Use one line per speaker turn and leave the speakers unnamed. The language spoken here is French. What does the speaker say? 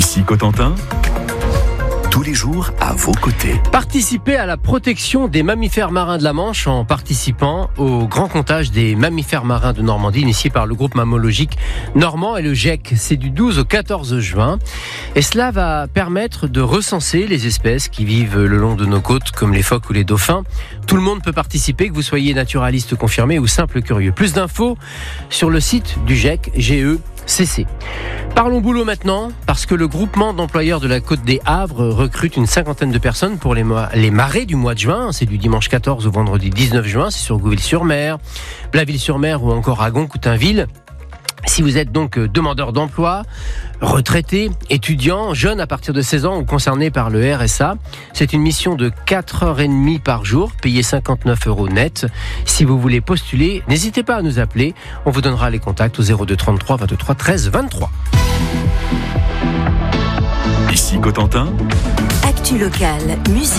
Ici Cotentin, tous les jours à vos côtés.
Participez à la protection des mammifères marins de la Manche en participant au grand comptage des mammifères marins de Normandie initié par le groupe mammalogique normand et le GIEC. C'est du 12 au 14 juin et cela va permettre de recenser les espèces qui vivent le long de nos côtes comme les phoques ou les dauphins. Tout le monde peut participer, que vous soyez naturaliste confirmé ou simple curieux. Plus d'infos sur le site du GIEC, GECC. Parlons boulot maintenant, parce que le groupement d'employeurs de la Côte des Havres recrute une 50aine de personnes pour les marées du mois de juin. C'est du dimanche 14 au vendredi 19 juin, c'est sur Gouville-sur-Mer, Blainville-sur-Mer ou encore Agon, Coutainville. Si vous êtes donc demandeur d'emploi, retraité, étudiant, jeune à partir de 16 ans ou concerné par le RSA, c'est une mission de 4h30 par jour, payée 59 € net. Si vous voulez postuler, n'hésitez pas à nous appeler. On vous donnera les contacts au 02 33 23 13 23.
Ici Cotentin,
Actu locale, musique.